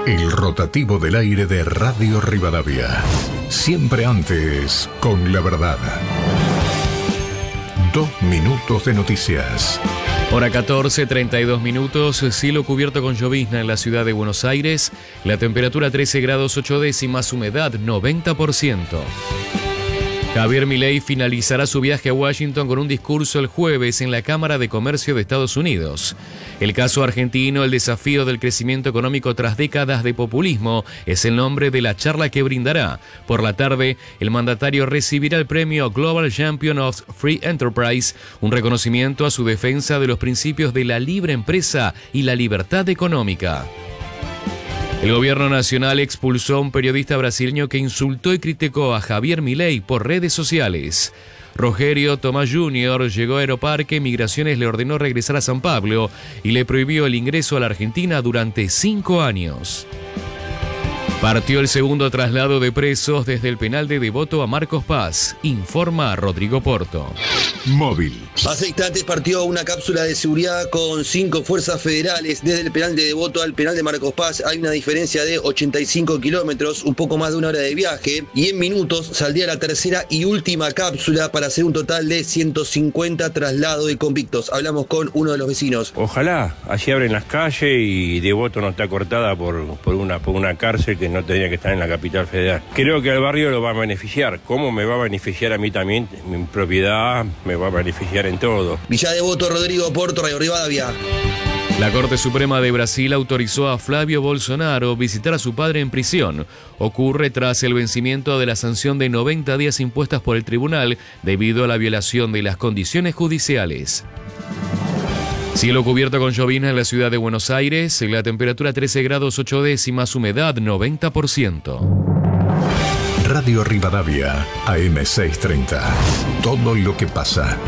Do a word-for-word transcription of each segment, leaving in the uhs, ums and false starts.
El rotativo del aire de Radio Rivadavia. Siempre antes, con la verdad. Dos minutos de noticias. Hora catorce, treinta y dos minutos, cielo cubierto con llovizna en la ciudad de Buenos Aires, la temperatura trece grados ocho décimas, humedad noventa por ciento. Javier Milei finalizará su viaje a Washington con un discurso el jueves en la Cámara de Comercio de Estados Unidos. El caso argentino, el desafío del crecimiento económico tras décadas de populismo, es el nombre de la charla que brindará. Por la tarde, el mandatario recibirá el premio Global Champion of Free Enterprise, un reconocimiento a su defensa de los principios de la libre empresa y la libertad económica. El gobierno nacional expulsó a un periodista brasileño que insultó y criticó a Javier Milei por redes sociales. Rogerio Tomás junior llegó a Aeroparque, Migraciones le ordenó regresar a San Pablo y le prohibió el ingreso a la Argentina durante cinco años. Partió el segundo traslado de presos desde el penal de Devoto a Marcos Paz, informa Rodrigo Porto. Móvil. Hace instantes partió una cápsula de seguridad con cinco fuerzas federales desde el penal de Devoto al penal de Marcos Paz. Hay una diferencia de ochenta y cinco kilómetros, un poco más de una hora de viaje, y en minutos saldría la tercera y última cápsula para hacer un total de ciento cincuenta traslados de convictos. Hablamos con uno de los vecinos. Ojalá, así abren las calles y Devoto no está cortada por, por, una, por una cárcel que no tendría que estar en la capital federal. Creo que al barrio lo va a beneficiar. ¿Cómo me va a beneficiar a mí también? Mi propiedad me va a beneficiar en todo. Villa Devoto, Rodrigo Porto, Radio Rivadavia. La Corte Suprema de Brasil autorizó a Flávio Bolsonaro visitar a su padre en prisión. Ocurre tras el vencimiento de la sanción de noventa días impuestas por el tribunal debido a la violación de las condiciones judiciales. Cielo cubierto con llovizna en la ciudad de Buenos Aires, la temperatura trece grados ocho décimas, humedad noventa por ciento. Radio Rivadavia, A M seiscientos treinta. Todo lo que pasa.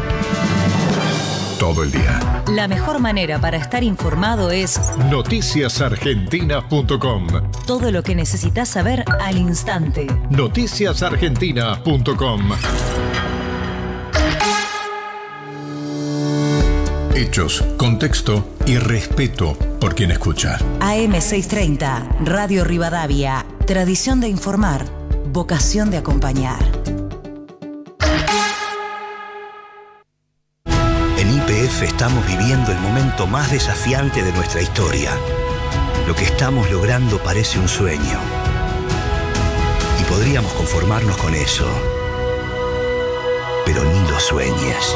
Todo el día. La mejor manera para estar informado es noticias argentinas punto com. Todo lo que necesitas saber al instante. noticias argentinas punto com. Hechos, contexto y respeto por quien escucha. A M seiscientos treinta, Radio Rivadavia. Tradición de informar, vocación de acompañar. En Y P F estamos viviendo el momento más desafiante de nuestra historia. Lo que estamos logrando parece un sueño. Y podríamos conformarnos con eso. Pero ni lo sueñes.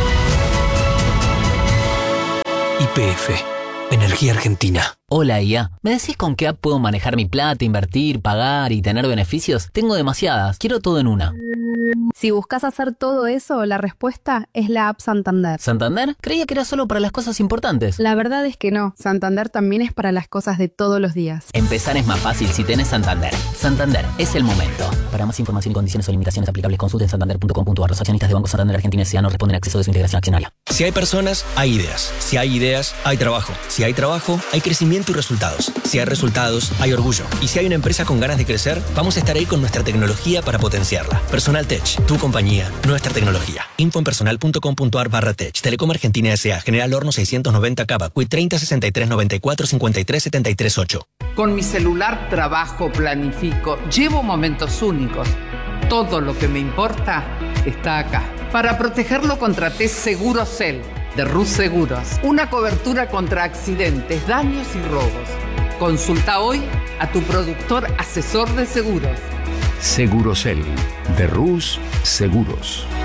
Y P F, Energía Argentina. Hola I A, ¿me decís con qué app puedo manejar mi plata, invertir, pagar y tener beneficios? Tengo demasiadas, quiero todo en una. Si buscas hacer todo eso, la respuesta es la app Santander. ¿Santander? Creía que era solo para las cosas importantes. La verdad es que no, Santander también es para las cosas de todos los días. Empezar es más fácil si tenés Santander. Santander, es el momento. Para más información y condiciones o limitaciones aplicables, consulten santander punto com punto a r. Los accionistas de Banco Santander Argentina S A no responden a acceso de su integración accionaria. Si hay personas, hay ideas. Si hay ideas, hay trabajo. Si hay trabajo, hay crecimiento y resultados. Si hay resultados, hay orgullo. Y si hay una empresa con ganas de crecer, vamos a estar ahí con nuestra tecnología para potenciarla. Personal Tech, tu compañía, nuestra tecnología. Info en personal punto com punto a r barra tech. Telecom Argentina S A. General Horno seiscientos noventa Cava. Q I treinta sesenta y tres noventa y cuatro cincuenta y tres setenta y tres ocho. Con mi celular trabajo, planifico, llevo momentos únicos. Todo lo que me importa está acá. Para protegerlo contraté Segurocel de Rus Seguros. Una cobertura contra accidentes, daños y robos. Consulta hoy a tu productor asesor de seguros. Segurocel de Rus Seguros.